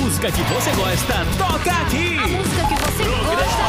música que você gosta, toca aqui. A música que você gosta.